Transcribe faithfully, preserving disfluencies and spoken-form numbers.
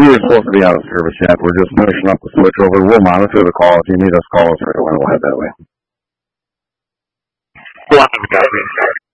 We are supposed to be out of service yet. We're just finishing up the switch over. We'll monitor the call. If you need us, call us right away. We'll head that way. We'll have to